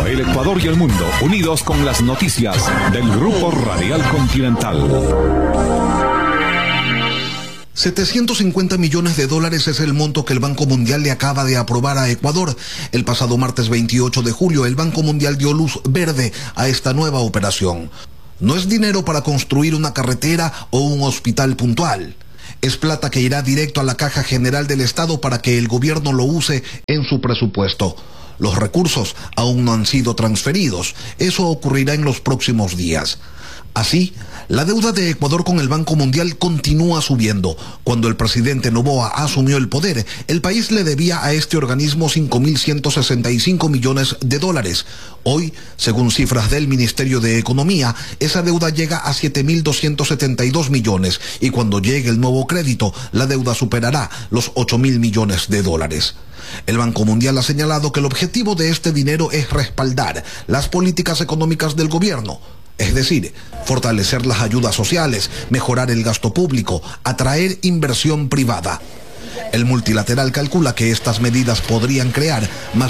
El Ecuador y el mundo, unidos con las noticias del Grupo Radial Continental. $750 millones es el monto que el Banco Mundial le acaba de aprobar a Ecuador. El pasado martes 28 de julio, el Banco Mundial dio luz verde a esta nueva operación. No es dinero para construir una carretera o un hospital puntual. Es plata que irá directo a la Caja General del Estado para que el gobierno lo use en su presupuesto. Los recursos aún no han sido transferidos. Eso ocurrirá en los próximos días. Así, la deuda de Ecuador con el Banco Mundial continúa subiendo. Cuando el presidente Noboa asumió el poder, el país le debía a este organismo $5.165 millones. Hoy, según cifras del Ministerio de Economía, esa deuda llega a $7.272 millones y cuando llegue el nuevo crédito, la deuda superará los $8.000 millones. El Banco Mundial ha señalado que el objetivo de este dinero es respaldar las políticas económicas del gobierno. Es decir, fortalecer las ayudas sociales, mejorar el gasto público, atraer inversión privada. El multilateral calcula que estas medidas podrían crear más